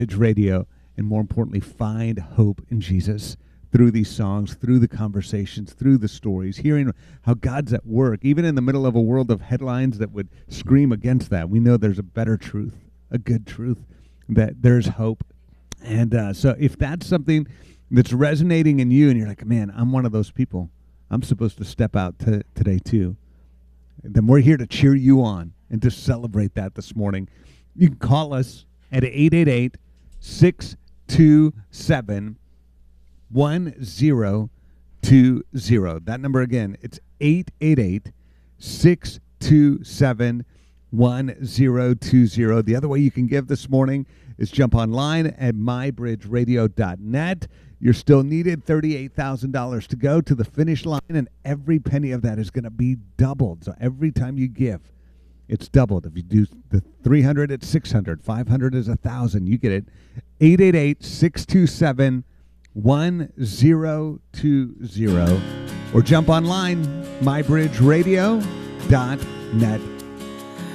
Bridge Radio, and more importantly, find hope in Jesus through these songs, through the conversations, through the stories, hearing how God's at work, even in the middle of a world of headlines that would scream against that. We know there's a better truth, a good truth, that there's hope. And so if that's something that's resonating in you and you're like, man, I'm one of those people, I'm supposed to step out today too, then we're here to cheer you on and to celebrate that this morning. You can call us at 888-627-1020. That number again, it's 888-627-1020. The other way you can give this morning is jump online at mybridgeradio.net. You're still needed, $38,000 to go to the finish line, and every penny of that is going to be doubled. So every time you give, it's doubled. If you do the 300, it's 600. 500 is 1,000. You get it. 888-627-1020. Or jump online, mybridgeradio.net.